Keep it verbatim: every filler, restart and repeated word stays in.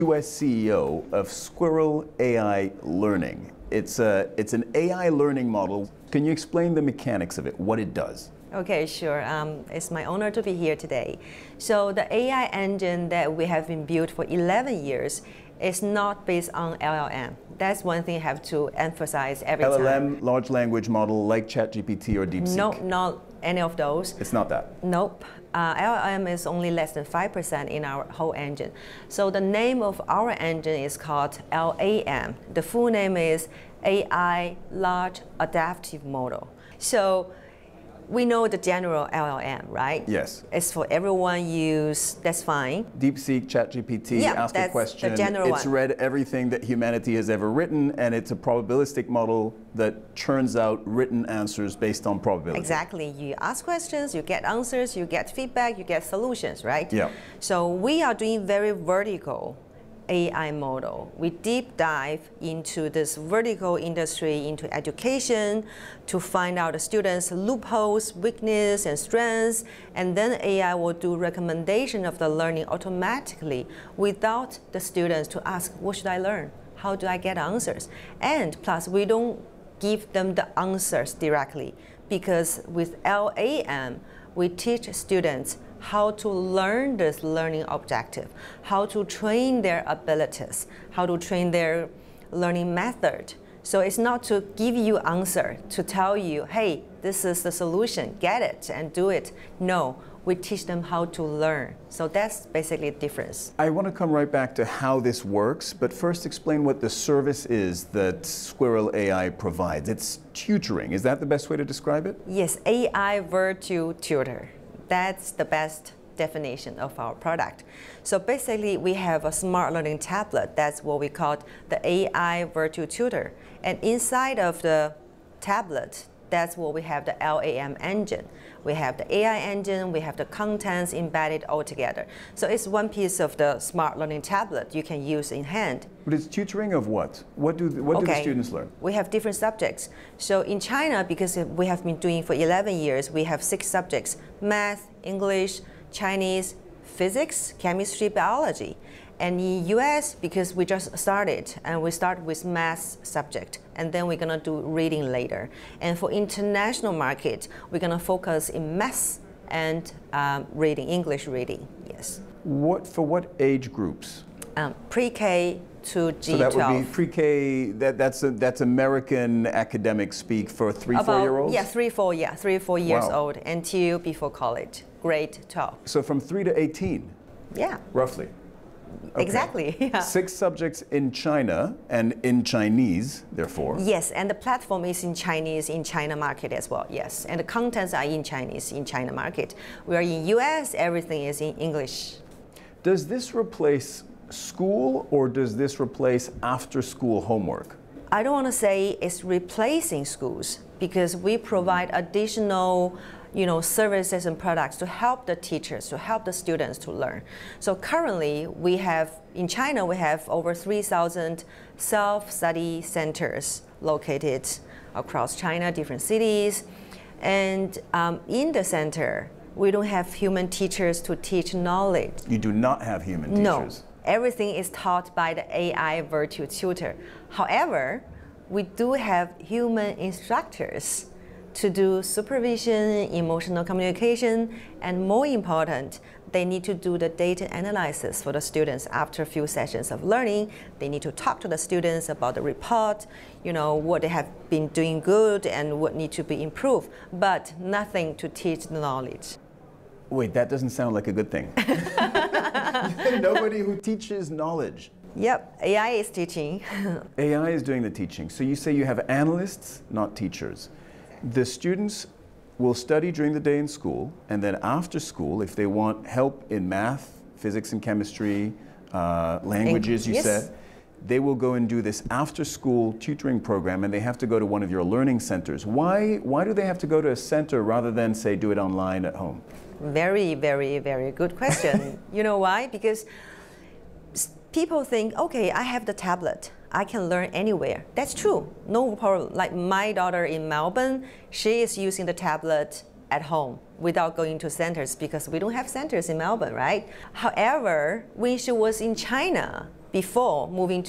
U S C E O of Squirrel A I Learning. It's, a, it's an A I learning model. Can you explain the mechanics of it, what it does? Okay, sure. Um, it's my honor to be here today. So the A I engine that we have been built for eleven years is not based on L L M. That's one thing I have to emphasize every L L M, time. L M, large language model like ChatGPT or DeepSeek? No, not any of those. It's not that? Nope. Uh, L L M is only less than five percent in our whole engine. So the name of our engine is called L A M. The full name is A I Large Adaptive Model. So we know the general L L M, right? Yes. It's for everyone use, that's fine. DeepSeek, ChatGPT, Yeah, ask a question. The general it's one. read everything that humanity has ever written, and it's a probabilistic model that churns out written answers based on probability. Exactly. You ask questions, you get answers, you get feedback, you get solutions, right? Yeah. So we are doing very vertical A I model. We deep dive into this vertical industry, into education, to find out the students' loopholes, weakness, and strengths, and then A I will do recommendation of the learning automatically without the students to ask, what should I learn? How do I get answers? And plus, we don't give them the answers directly, because with L A M, we teach students how to learn this learning objective, how to train their abilities, how to train their learning method. So it's not to give you answer, to tell you, hey, this is the solution, get it and do it. No, we teach them how to learn. So that's basically the difference. I want to come right back to how this works, but first explain what the service is that Squirrel A I provides. It's tutoring. Is that the best way to describe it? Yes, A I virtual tutor. That's the best definition of our product. So basically, we have a smart learning tablet. That's what we call the A I virtual tutor. And inside of the tablet, that's what we have the L A M engine. We have the A I engine, we have the contents embedded all together. So it's one piece of the smart learning tablet you can use in hand. But it's tutoring of what? What do the, what okay. do the students learn? We have different subjects. So in China, because we have been doing for eleven years, we have six subjects: math, English, Chinese, physics, chemistry, biology. And in U S, because we just started, and we start with math subject, and then we're gonna do reading later. And for international market, we're gonna focus in math and um, reading, English reading, yes. What, for what age groups? Um, pre-K to G twelve. So that would be pre-K, that, that's, a, that's American academic speak for three, About, four-year-olds? Yeah, three, four, yeah, three, four years Wow. old until before college, grade twelve. So from three to eighteen? Yeah. Roughly? Okay. Exactly, yeah. Six subjects in China and in Chinese, therefore. Yes, and the platform is in Chinese in China market as well, yes. And the contents are in Chinese in China market. We are in U S, everything is in English. Does this replace school, or does this replace after-school homework? I don't want to say it's replacing schools, because we provide additional you know, services and products to help the teachers, to help the students to learn. So currently, we have, in China, we have over three thousand self-study centers located across China, different cities. And um, in the center, we don't have human teachers to teach knowledge. You do not have human teachers? No, everything is taught by the A I virtual tutor. However, we do have human instructors to do supervision, emotional communication, and more important, they need to do the data analysis for the students after a few sessions of learning. They need to talk to the students about the report, you know, what they have been doing good and what need to be improved, but nothing to teach the knowledge. Wait, that doesn't sound like a good thing. Nobody who teaches knowledge. Yep, A I is teaching. A I is doing the teaching. So you say you have analysts, not teachers. The students will study during the day in school, and then after school, if they want help in math, physics and chemistry, uh, languages, you yes. said, they will go and do this after-school tutoring program, and they have to go to one of your learning centers. Why, why do they have to go to a center rather than, say, do it online at home? Very, very, very good question. You know why? Because people think, okay, I have the tablet. I can learn anywhere. That's true, no problem. Like my daughter in Melbourne, she is using the tablet at home without going to centers because we don't have centers in Melbourne, right? However, when she was in China, before moving